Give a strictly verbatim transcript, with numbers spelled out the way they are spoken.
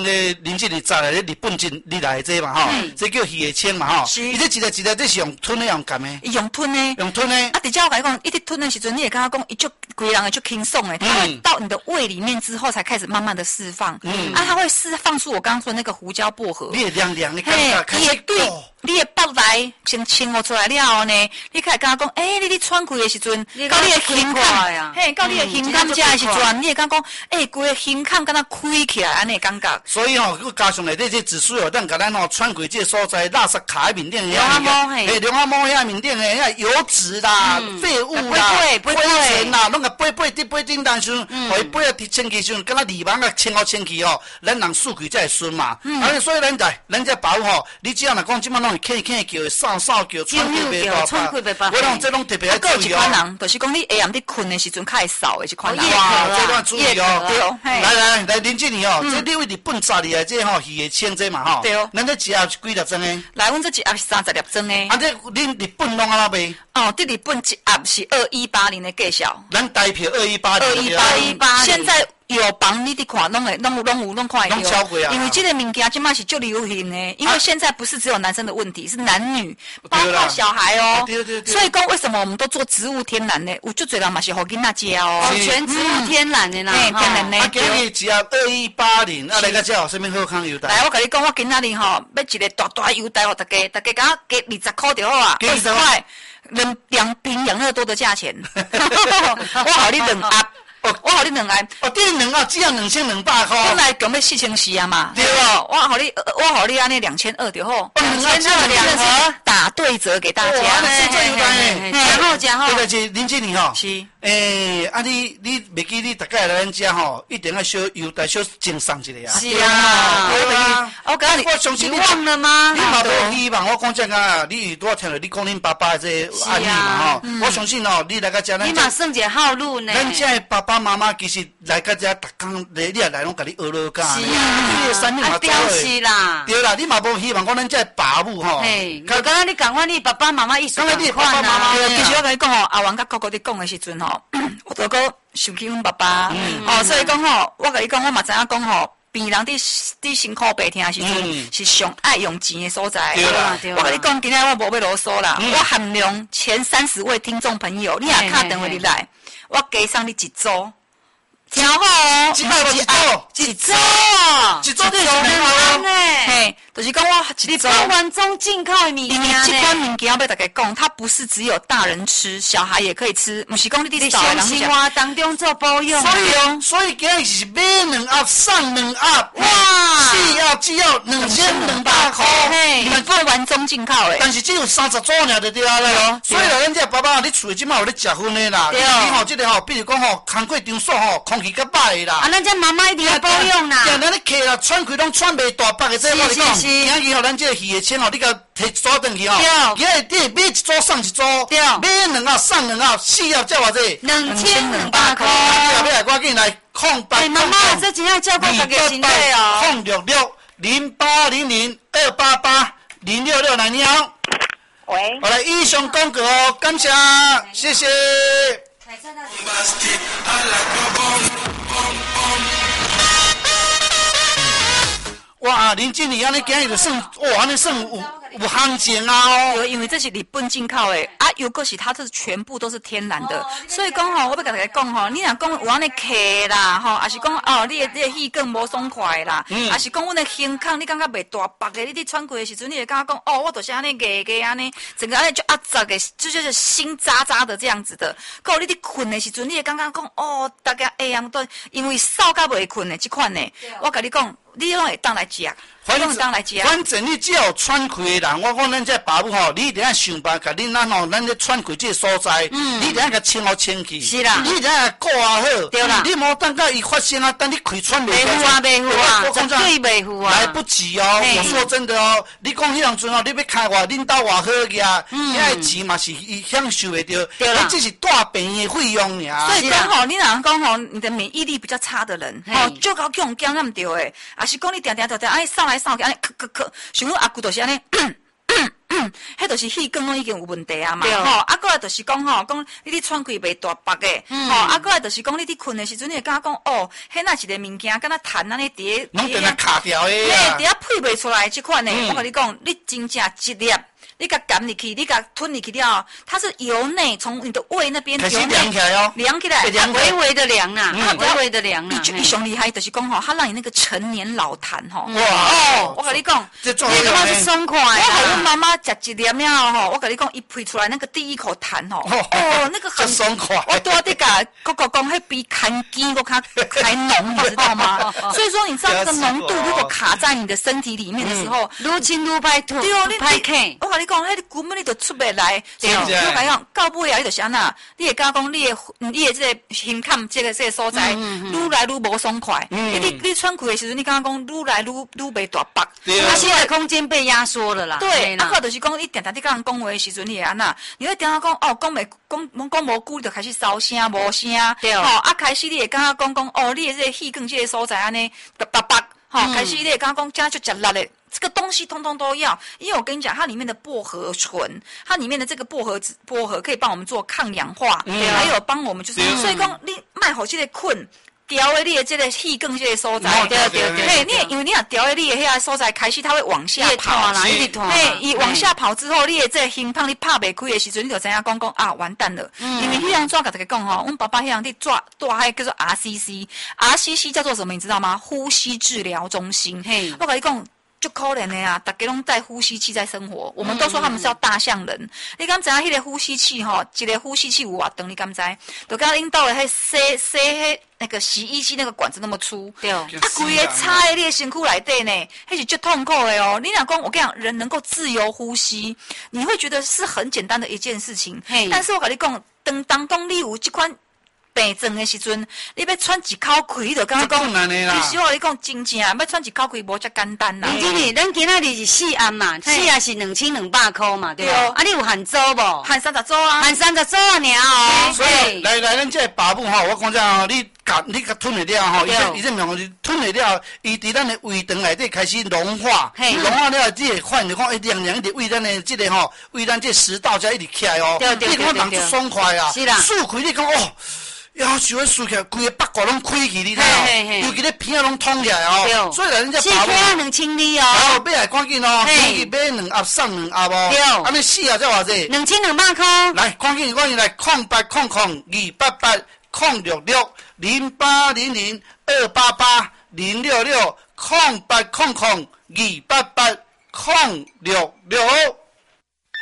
个林志你在来日本进你来这嘛吼，这叫鱼的清嘛吼。伊这一个一个这是用吞的用干的？ 用吞的。用吞的。 啊，直接我跟你讲，一直吞的时阵，你也跟他讲，伊就规人就轻松诶，它会到你的胃里面之后，才开始慢慢的释放。嗯。啊，它会释放出我刚刚说那个胡椒薄荷。 你也凉凉的感觉，开始对。你的腹内先清我出来了后呢，你开始跟他讲，诶、欸，你咧喘气的时阵，到你的胸腔，嘿，到你的胸腔这的时阵，你会跟他讲，诶、欸，规个胸腔敢若开起来安尼感觉。 所以吼、哦，加上内底这指数哦，咱甲咱吼喘气这所在，垃圾卡喺面顶的，龙阿毛嘿，龙阿毛遐面顶的，遐油脂啦、嗯、废物啦、 灰尘啦，拢甲飞飞伫飞顶当时，互伊飞啊伫清气时，敢若泥网啊清好清气哦，咱人数据才会顺嘛。嗯。啊，所以咱在咱这保吼、哦，你只要若讲即摆拢是咳咳叫。扫扫叫，喘气袂大， 喘气袂大。 我拢这拢特别要注意哦。 啊，有一款人，就是讲你下暗你困的时阵，较会扫的一款人。 哇，这段注意哦。来来来，林经理哦，这你为日本炸的啊，这吼鱼的清这嘛吼。 对哦。 咱这一盒是几粒装的？ 来，阮这一盒是三十粒装的。 啊，这恁日本拢安怎卖？ 哦，这日本一盒是二一八零的价销。 咱台票二一八零。 二一八一八。现在。药房你伫看，拢会拢有拢有拢看会到， 因为这个物件即马是最流行的，因为现在不是只有男生的问题，是男女，包括小孩哦。 对对对。 所以讲为什么我们都做植物天然的？有就侪人嘛是互囡仔食哦， 全植物天然的啦， 天然的。 啊，今日只要二一八零，啊，来个只有啥物好康优待？ 来，我甲你讲，我今仔日吼要一个大大优待互大家，大家甲我加二十块就好啊，二十块，两两瓶养乐多的价钱，我互你两盒。哦，我互你两个， 哦，这两个只要两千两百块。 本来讲要四千四啊嘛， 对哦， 我互你，我互你安尼两千二就好。两千二两盒打对折给大家。 哇，那最有单诶，然后然后。 这个是林经理吼。 是。 诶，啊你你袂记你大概来咱家吼，一定要小优待小赠送一个啊。 是啊。 对啊。 我告诉你， 我相信你忘了吗？ 你嘛无希望我讲这个，你耳朵听了你讲恁爸爸这案例嘛吼，我相信哦，你来个家咱。 你嘛算一个好路呢。 咱家爸爸妈妈其实。来个遮，逐工你你也来拢甲你学了教。 是啊， 你个生命嘛做诶。啦。 对啦，你嘛无希望讲咱遮爸母吼。 嘿，刚刚你讲话，你爸爸妈妈意思讲款啊。 其实我跟你讲吼，阿王甲哥哥伫讲诶时阵吼，我都讲想起阮爸爸。哦，所以讲吼，我甲你讲，我嘛知影讲吼。病人伫伫辛苦白听的时阵，嗯、是上爱用钱的所在。 对啦， 对啦。我跟你讲，今天我无要啰嗦啦，嗯、我限量前三十位听众朋友，你也敲电话入来，我加送你一组。听好哦， 一包一组， 一组， 一组就是两万诶，嘿，就是讲我日本完中进口的物件呢。 这款物件要大家讲，它不是只有大人吃，小孩也可以吃，不是讲你伫少人生活当中做保养。 所以哦，所以今日是买两盒送两盒，哇，四盒只要两千两百块， 嘿，日本完中进口诶。 但是只有三十组尔就对啊啦。所以啦，咱这爸爸你厝即马有咧食薰的啦，你吼这个吼，比如讲吼，工过场所吼，空。较歹啦， 啊，咱这妈妈一定要保养啦。 对，咱咧客啦，喘气拢喘袂大白的，这我跟你讲。今日吼，咱这个鱼的钱吼，你甲摕锁转去吼。对。今日你买一组送一组。 对。 买两盒送两盒，四盒才偌济？ 两千两百块。 后尾来赶紧来空八。 哎，妈妈，这真要照顾大家身体哦。 空六六零八零零二八八零六六来，你好。 喂。 我来以上广告哦，感谢，谢谢。哇，林经理安尼今日就算哇，安尼算有有行情啊哦。 因为这是日本进口的啊，又果是它这全部都是天然的，所以讲吼，我要甲大家讲吼，你若讲有安尼咳啦吼，还是讲哦，你的你的气更无爽快啦，还是讲阮的胸腔你感觉袂大白的，你伫喘气的时阵，你会感觉讲哦，我就是安尼硬硬安尼，整个安尼就压杂的，就就是心扎扎的这样子的。够你伫困的时阵，你会感觉讲哦，大家下阳都因为扫甲袂困的这款呢，我甲你讲。你拢会当来食， 反正当来食。 反正你只要有喘气的人，我讲咱这爸母吼，你一定要想办法，甲恁咱吼，咱咧喘气这个所在，嗯、你一定要甲清好清气。 是啦， 你一定要顾啊好。 对啦， 你无等到伊发生啊，等你开喘袂。 袂赴啊，袂赴啊，绝对袂赴啊。 来不及哦，我说真的哦，你讲迄样阵哦，你要开偌恁兜偌好个，遐钱嘛是伊享受袂着，你只是大病的费用尔。 所以讲吼，你若讲吼，你的免疫力比较差的人，吼，就搞强惊那么着诶，啊是讲你定定定定，安尼扫来扫去，安尼咳咳咳，像我阿姑就是安尼， 迄就是气管拢已经有问题啊嘛， 对吼，啊，过来就是讲吼，讲你咧喘气袂大白的， 嗯吼，啊，过来就是讲你伫困的时阵，你会感觉讲，哦，迄那一个物件，敢若痰安尼伫拢在那卡掉的嘿， 啊伫。遐配袂出来即款呢， 嗯我甲你讲，你真正一粒。你甲含入去，你甲吞入去了，它是由内从你的胃那边开始由内凉起来哦凉起来， 会凉它微微的凉啦， 嗯微微的凉啦你。就一上厉害，就是讲吼，它让你那个陈年老痰吼。 哇哦，我甲你讲， 这做你他妈是松快我啦。 和阮妈妈食一粒了吼，我甲你讲，伊配出来那个第一口痰吼，哦，那个很就爽快我都要得甲哥哥讲，迄比痰基都还还浓，你知道吗？所以说，你知道那个浓度如果卡在你的身体里面的时候， 愈清愈歹吐， 对哦，你歹气。 我甲你讲，迄个根本你就出袂来。 对我甲你讲，到尾啊，你就是安那，你会感觉讲你的你的这个胸腔这个这个所在，愈来愈无爽快。你你你喘气的时阵，你感觉讲愈来愈愈袂大白。 对它现在空间被压缩了啦。 对，啊， 啦或就是讲，你定定你甲人讲话的时阵，你会安那，你会定定讲，哦，讲袂讲，讲无久就開始烧聲無聲， 對吼，啊，開始你會感覺講講，哦，你的這個氣管這個所在安尼白白，吼，開始你會感覺講，這樣就食力的。這個東西通通都要，因為我跟你講，它裡面的薄荷醇，它裡面的這個薄荷薄荷可以幫我們做抗氧化， 嗯、 還有幫我們就是，所以講你賣好這個困。調的你的這個氣更這個所在， 對對對， 嘿，你因為你若調的你的遐所在開始，它會往下跑啦，一直拖啦， 嘿，伊往下跑之後，你的這個胸腔你拍袂開的時陣，你就知影講講啊，完蛋了。因為迄樣抓甲大家講吼，阮爸爸迄樣你抓抓迄叫做 R C C，R C C 叫做什麼？你知道嗎？呼吸治療中心。嘿，我甲你講。就可憐的呀，大家攏帶呼吸器在生活。我們都說他們是要大象人。嗯、你敢知影迄個呼吸器吼，一個呼吸器有偌長？你敢知？就甲領導的迄洗洗迄那個洗衣機那個管子那麼粗。對哦。啊，規個插在你的身軀內底呢，迄是最痛苦的哦。你若講，我跟你講，人能夠自由呼吸，你會覺得是很簡單的一件事情。嘿。但是我跟你講，當當講你有這款。病症的時陣，你要喘一口氣，你就感覺講，其實我跟你講真正，要喘一口氣無遮簡單啦。 林經理，咱今仔日是四暗嘛，四暗是兩千兩百塊嘛，對哦。啊，你有限租無？ 限三十租啊， 限三十租啊，爾哦。 所以來來，咱這個爸母吼，我講真吼，你甲你甲吞下了吼，伊這伊這名是吞下了，伊佇咱的胃腸內底開始融化，融化了，你會發現講一涼涼，一直胃咱的這個吼，胃咱這食道才一直起來哦，你看人就爽快啊，是啦，舒開你講哦。要是會輸起來，規個八卦攏開起，你睇哦，尤其咧片攏通起來哦，所以人家爸母四兩千里哦， 然後買來趕緊哦，趕緊買兩盒送兩盒哦，安尼四盒才偌濟， 兩千兩百塊， 來趕緊趕緊來，空八空空二八八空六六零八零零二八八零六六空八空空二八八空六六。